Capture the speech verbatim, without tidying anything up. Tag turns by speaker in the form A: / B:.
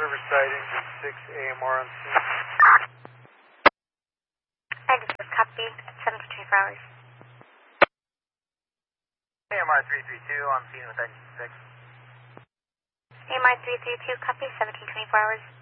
A: Riverside, engine six, A M R on scene.
B: Exit, copy, seventeen twenty-four hours.
C: A M R three three two on scene with engine six.
B: A M R three three two, copy, seventeen twenty-four hours.